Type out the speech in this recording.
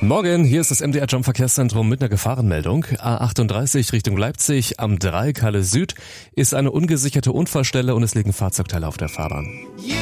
Morgen, hier ist das MDR Jump Verkehrszentrum mit einer Gefahrenmeldung. A38 Richtung Leipzig am Dreieck Halle Süd ist eine ungesicherte Unfallstelle und es liegen Fahrzeugteile auf der Fahrbahn.